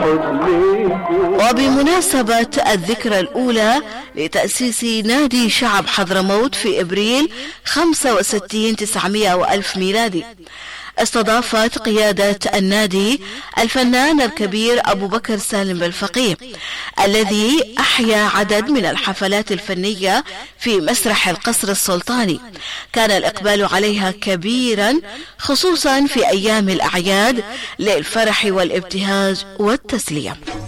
وبمناسبة الذكرى الأولى لتأسيس نادي شعب حضرموت في إبريل 65 900 وألف ميلادي، استضافت قيادة النادي الفنان الكبير أبو بكر سالم بالفقيه، الذي أحيا عدد من الحفلات الفنية في مسرح القصر السلطاني. كان الإقبال عليها كبيرا خصوصا في أيام الأعياد للفرح والابتهاج والتسلية.